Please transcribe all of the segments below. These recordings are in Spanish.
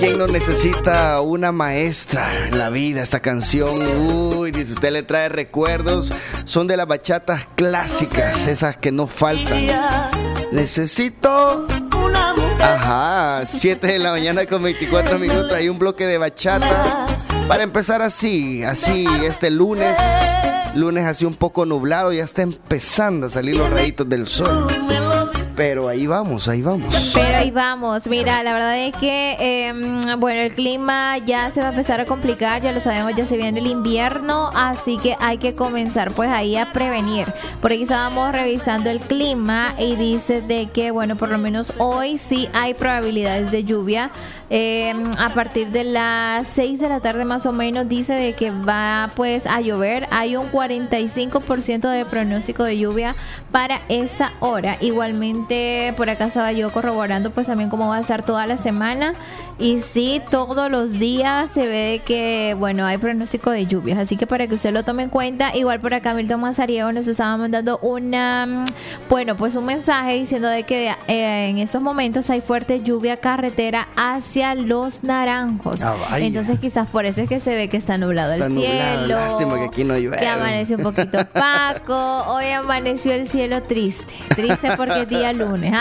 ¿Quién no necesita una maestra en la vida? Esta canción, uy, dice, usted le trae recuerdos. Son de las bachatas clásicas, esas que no faltan. Necesito... Ajá, 7 de la mañana con 24 minutos. Hay un bloque de bachata para empezar así este lunes así un poco nublado. Ya está empezando a salir los rayitos del sol. Pero ahí vamos. Mira, la verdad es que, bueno, el clima ya se va a empezar a complicar, ya lo sabemos, ya se viene el invierno, así que hay que comenzar pues ahí a prevenir. Por aquí estábamos revisando el clima y dice de que, bueno, por lo menos hoy sí hay probabilidades de lluvia. A partir de las 6 de la tarde más o menos dice de que va pues a llover. Hay un 45% de pronóstico de lluvia para esa hora. Igualmente por acá estaba yo corroborando pues también cómo va a estar toda la semana. Y sí, todos los días se ve de que, bueno, hay pronóstico de lluvias. Así que para que usted lo tome en cuenta. Igual por acá Milton Mazariego nos estaba mandando un mensaje diciendo de que en estos momentos hay fuerte lluvia carretera hacia Los Naranjos. Entonces quizás por eso es que se ve que está nublado el cielo. Lástima que aquí no llueve. Que amaneció un poquito opaco. Hoy amaneció el cielo triste porque es día lunes.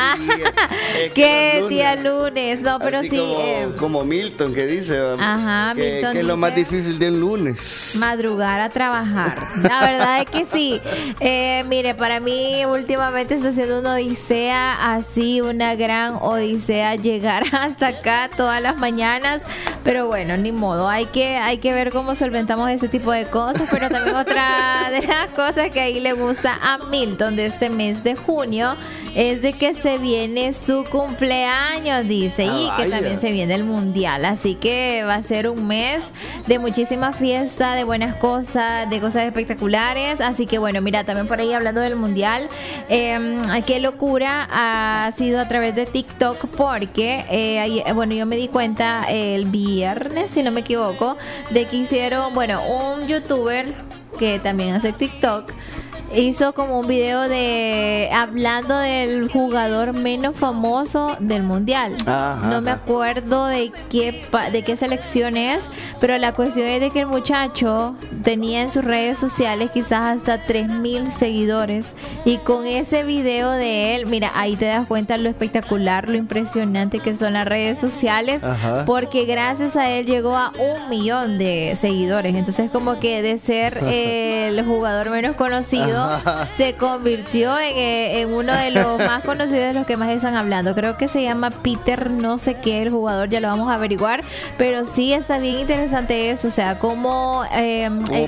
¿Qué día lunes? No, pero así sí. Como Milton que dice. Ajá, Milton que es lo más difícil de un lunes. Madrugar a trabajar. La verdad es que sí. Mire, para mí últimamente está siendo una odisea, así una gran odisea llegar hasta acá todas las mañanas, pero bueno, ni modo, hay que ver cómo solventamos ese tipo de cosas. Pero también otra de las cosas que ahí le gusta a Milton de este mes de junio es de que se viene su cumpleaños, dice, y que también se viene el mundial, así que va a ser un mes de muchísima fiesta, de buenas cosas, de cosas espectaculares. Así que bueno, mira, también por ahí hablando del mundial, qué locura ha sido a través de TikTok, porque bueno, yo me di cuenta el viernes, si no me equivoco, de que hicieron, bueno, un youtuber que también hace TikTok hizo como un video hablando del jugador menos famoso del mundial. No me acuerdo de qué selección es, pero la cuestión es de que el muchacho tenía en sus redes sociales quizás hasta 3,000 seguidores, y con ese video de él, mira, ahí te das cuenta lo espectacular, lo impresionante que son las redes sociales, porque gracias a él llegó a 1,000,000 de seguidores. Entonces como que de ser el jugador menos conocido se convirtió en uno de los más conocidos, de los que más están hablando. Creo que se llama Peter no sé qué el jugador, ya lo vamos a averiguar, pero sí está bien interesante eso, o sea, cómo el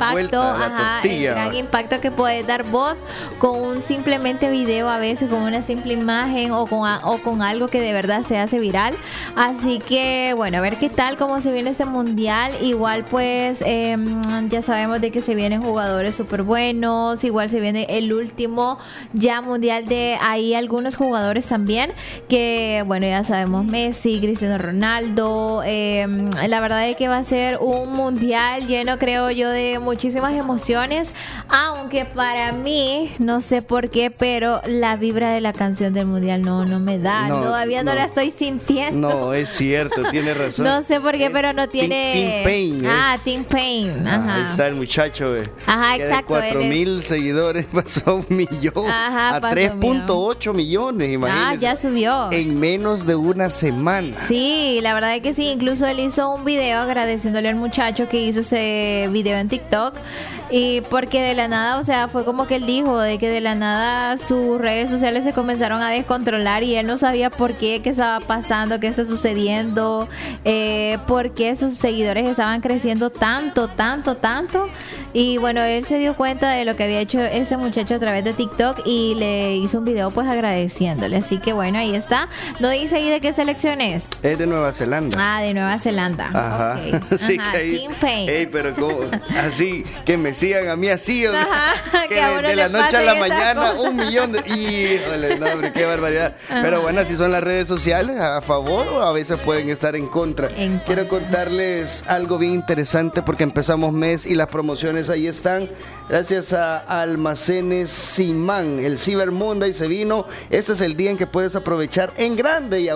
gran impacto que puede dar vos con un simplemente video, a veces con una simple imagen o con algo que de verdad se hace viral. Así que bueno, a ver qué tal, cómo se viene este mundial. Igual pues ya sabemos de que se vienen jugadores súper buenos, igual se viene el último ya mundial de ahí algunos jugadores también, que bueno, ya sabemos, Messi, Cristiano Ronaldo. La verdad es que va a ser un mundial lleno, creo yo, de muchísimas emociones, aunque para mí, no sé por qué, pero la vibra de la canción del mundial no me da, todavía no la estoy sintiendo. No, es cierto, tiene razón. No sé por qué, pero no tiene... Tim Payne. Tim Payne. Ajá. Ahí está el muchacho, Ajá, que exacto. De 4,000 seguidores pasó a 1,000,000. Ajá, a 3.8 millones, imagínense. Ya subió. En menos de una semana. Sí, la verdad es que sí. Incluso él hizo un video agradeciéndole al muchacho que hizo ese video en TikTok. Y porque de la nada, o sea, fue como que él dijo de que de la nada sus redes sociales se comenzaron a descontrolar y él no sabía por qué estaba pasando, qué está sucediendo, por qué sus seguidores estaban creciendo tanto. Y bueno, él se dio cuenta de lo que había hecho ese muchacho a través de TikTok y le hizo un video pues agradeciéndole. Así que bueno, ahí está. ¿No dice ahí de qué selección es? Es de Nueva Zelanda. De Nueva Zelanda. Ajá. Okay. Sí, Ajá, que ahí, Tim Payne. pero como así, que me sigan a mí así, que de la noche a la mañana 1,000,000 de... Híjole, no, hombre, qué barbaridad. Pero bueno, así son las redes sociales, a favor o a veces pueden estar en contra. Quiero contarles algo bien interesante porque empezamos mes y las promociones ahí están. Gracias a Almacenes Simán, el Cyber Monday se vino. Este es el día en que puedes aprovechar en grande y